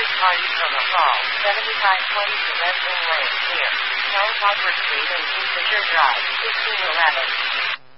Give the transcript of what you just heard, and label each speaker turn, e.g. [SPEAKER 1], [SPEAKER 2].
[SPEAKER 1] party from a call. 7520 to Redmond Lane, near South Harvard Street and Kingfisher Drive, 1611.